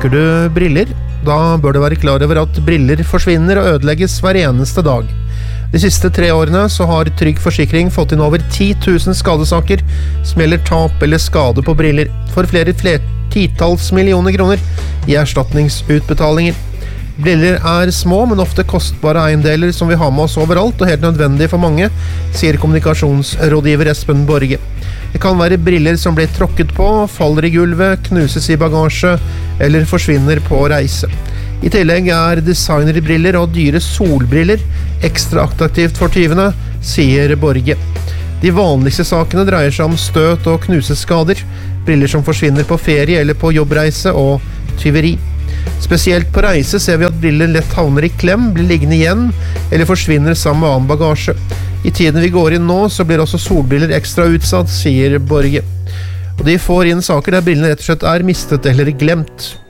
Bruker du briller? Da bør du være klar over at briller forsvinner og ødelegges hver eneste dag. De siste 3 årene så har Trygg Forsikring fått inn over 10 000 skadesaker som gjelder tap eller skade på briller, for flere titalls millioner kroner i erstatningsutbetalinger. Briller er små, men ofte kostbare eiendeler som vi har med oss overalt og helt nødvendig for mange, sier kommunikasjonsrådgiver Espen Borge. Det kan være briller som blir tråkket på, faller i gulvet, knuses i bagasje eller forsvinner på reise. I tillegg er designerbriller og dyre solbriller ekstra attraktivt for tyvene, sier Borge. De vanligste sakene dreier seg om støt og knuseskader, briller som forsvinner på ferie eller på jobbreise og tyveri. Spesielt på reise ser vi at briller lett havner i klem, blir liggende igjen eller forsvinner sammen med annen bagasje. I tiden vi går inn nå, så blir også solbriller ekstra utsatt, sier Borge. Og de får inn saker der brillene rett og slett er mistet eller glemt.